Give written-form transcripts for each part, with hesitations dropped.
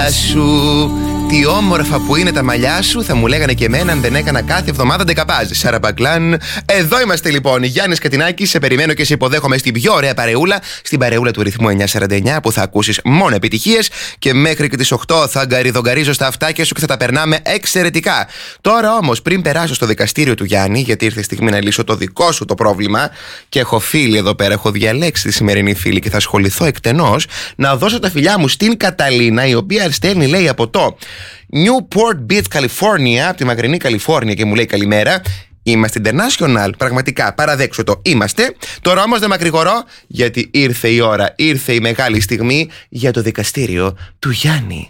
μαλλιά σου. Τι όμορφα που είναι τα μαλλιά σου, θα μου λέγανε και εμένα αν δεν έκανα κάθε εβδομάδα ντεκαπάζ. Σαραμπαγκλάν. Εδώ είμαστε λοιπόν. Γιάννης Κατινάκης, σε περιμένω και σε υποδέχομαι στην πιο ωραία παρεούλα, στην παρεούλα του ρυθμού 949, που θα ακούσεις μόνο επιτυχίες και μέχρι και τις 8 θα γκαριδογκαρίζω στα αυτάκια σου και θα τα περνάμε εξαιρετικά. Τώρα όμως, πριν περάσω στο δικαστήριο του Γιάννη, γιατί ήρθε η στιγμή να λύσω το δικό σου το πρόβλημα και έχω φίλη εδώ πέρα, έχω διαλέξει τη σημερινή φίλη και θα ασχοληθώ εκτενώς, να δώσω τα φιλιά μου στην Καταλίνα, η οποία στέλνει, λέει, από το Newport Beach, California, από τη μακρινή Καλιφόρνια, και μου λέει καλημέρα. Είμαστε international, πραγματικά, παραδέξω το, είμαστε. Τώρα όμως δεν μακρηγορώ, γιατί ήρθε η ώρα, ήρθε η μεγάλη στιγμή για το δικαστήριο του Γιάννη.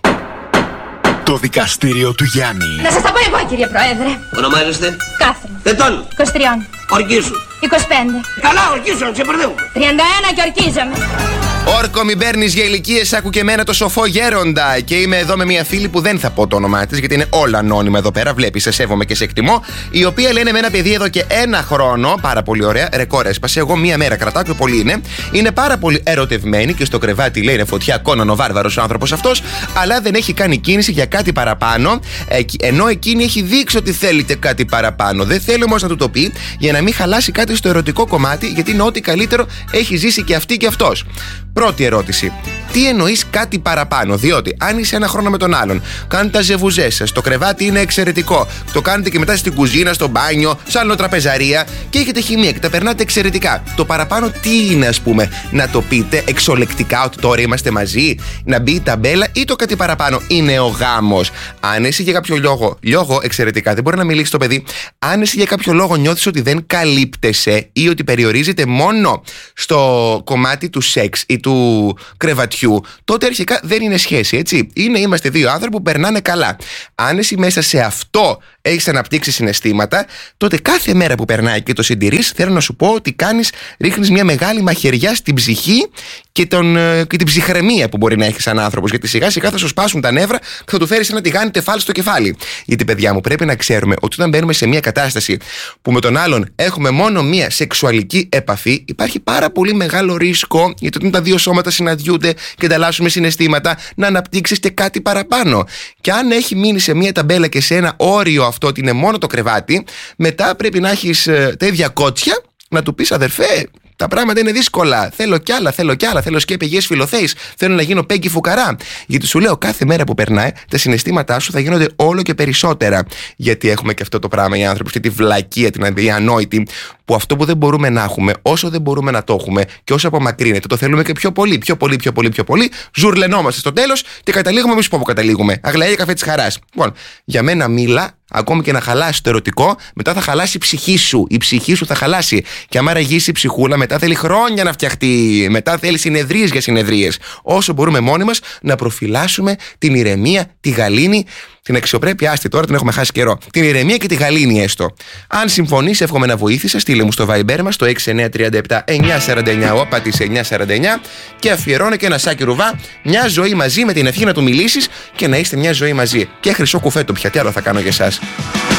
Το δικαστήριο του Γιάννη. Να σας τα πω εγώ, κύριε Πρόεδρε. Ονομάζεστε? Κάθριν. Ετών. 23. Ορκίσου. 25. Καλά, ορκίσου, ξεπερδεύουμε. 31 και ορκίζομαι. Όρκο, μην παίρνεις για ηλικίες, άκου και εμένα το σοφό γέροντα. Και είμαι εδώ με μια φίλη που δεν θα πω το όνομά της, γιατί είναι όλα ανώνυμα εδώ πέρα. Βλέπεις, σε σέβομαι και σε εκτιμώ. Η οποία λένε με ένα παιδί εδώ και 1 χρόνο. Πάρα πολύ ωραία, ρεκόρ έσπασε. Εγώ μία μέρα κρατάω και πολύ είναι. Είναι πάρα πολύ ερωτευμένη και στο κρεβάτι λέει είναι φωτιά, Κόναν ο βάρβαρος άνθρωπος αυτός. Αλλά δεν έχει κάνει κίνηση για κάτι παραπάνω. Ενώ εκείνη έχει δείξει ότι θέλετε κάτι παραπάνω. Δεν θέλει όμως να του το πει για να μην χαλάσει κάτι στο ερωτικό κομμάτι, γιατί είναι ό,τι καλύτερο έχει ζήσει και αυτή και αυτός. Πρώτη ερώτηση. Τι εννοείς κάτι παραπάνω? Διότι αν είσαι 1 χρόνο με τον άλλον, κάνετε τα ζεβουζές σας, το κρεβάτι είναι εξαιρετικό, το κάνετε και μετά στην κουζίνα, στο μπάνιο, σαν τραπεζαρία και έχετε χημεία και τα περνάτε εξαιρετικά. Το παραπάνω τι είναι, ας πούμε? Να το πείτε εξολεκτικά ότι τώρα είμαστε μαζί, να μπει η ταμπέλα, ή το κάτι παραπάνω είναι ο γάμος? Αν εσύ για κάποιο λόγο εξαιρετικά, δεν μπορεί να μιλήσει το παιδί, αν εσύ για κάποιο λόγο νιώθεις ότι δεν καλύπτεσαι ή ότι περιορίζεται μόνο στο κομμάτι του σεξ ή του κρεβατιού, τότε αρχικά δεν είναι σχέση, έτσι. Είμαστε 2 άνθρωποι που περνάνε καλά. Αν εσύ μέσα σε αυτό έχεις αναπτύξει συναισθήματα, τότε κάθε μέρα που περνάει και το συντηρείς, θέλω να σου πω ότι ρίχνεις μια μεγάλη μαχαιριά στην ψυχή και την ψυχραιμία που μπορεί να έχεις σαν άνθρωπος. Γιατί σιγά σιγά θα σου σπάσουν τα νεύρα και θα του φέρεις ένα τηγάνι τεφάλι στο κεφάλι. Γιατί, παιδιά μου, πρέπει να ξέρουμε ότι όταν μπαίνουμε σε μια κατάσταση που με τον άλλον έχουμε μόνο μια σεξουαλική επαφή, υπάρχει πάρα πολύ μεγάλο ρίσκο, γιατί όταν τα 2 σώματα συναντιούνται και ανταλλάσσουμε συναισθήματα, να αναπτύξεις και κάτι παραπάνω. Και αν έχει μείνει σε μια ταμπέλα και σε ένα όριο αυτό ότι είναι μόνο το κρεβάτι, μετά πρέπει να έχεις τα ίδια κότσια να του πεις, αδερφέ, τα πράγματα είναι δύσκολα. Θέλω κι άλλα. Θέλω σκέπε υγιές φιλοθέης. Θέλω να γίνω Πέγκη Φουκαρά. Γιατί σου λέω, κάθε μέρα που περνάει, τα συναισθήματά σου θα γίνονται όλο και περισσότερα. Γιατί έχουμε και αυτό το πράγμα οι άνθρωποι, αυτή τη βλακεία, την αδιανόητη, που αυτό που δεν μπορούμε να έχουμε, όσο δεν μπορούμε να το έχουμε και όσο απομακρύνεται, το θέλουμε και πιο πολύ. Ζουρλενόμαστε στο τέλος και καταλήγουμε εμείς που καταλήγουμε. Αγλαία καφέ της χαράς. Λοιπόν, για μένα μίλα. Ακόμη και να χαλάσει το ερωτικό, μετά θα χαλάσει η ψυχή σου. Η ψυχή σου θα χαλάσει. Και άμα ραγίσει η ψυχούλα, μετά θέλει χρόνια να φτιαχτεί. Μετά θέλει συνεδρίες για συνεδρίες. Όσο μπορούμε μόνοι μας να προφυλάσσουμε την ηρεμία, τη γαλήνη, την αξιοπρέπεια. Άστη, τώρα την έχουμε χάσει καιρό. Την ηρεμία και τη γαλήνη έστω. Αν συμφωνείς, εύχομαι να βοήθησα. Στείλε μου στο Viber μας το 6937-949, όπα της 949, και αφιερώνε και ένα σάκι ρουβά. Μια ζωή μαζί, με την ευχή να του μιλήσεις και να είστε μια ζωή μαζί. Και χρυσό κουφέτο πια. Τι άλλο θα κάνω για εσάς?